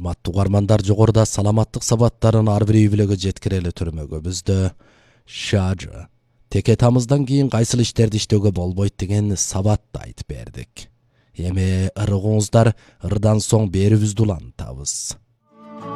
Урматтуу угармандар, жогоруда саламаттык сабаттарын ар бир үй-бүлөгө жеткирели түрмөгөбүздө шажы теке тамыздан кийин кайсыл иштерди иштөөгө болбойт деген сабатты айтып бердик. Эми ырыгыңыздар, ырдан соң берүүбүздү улантабыз.